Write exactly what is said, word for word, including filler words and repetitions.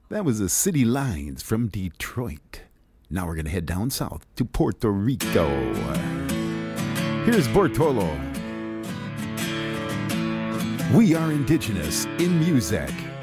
That was the City Lines from Detroit. Now we're going to head down south to Puerto Rico. Here's Bortolo. We are indigenous in music.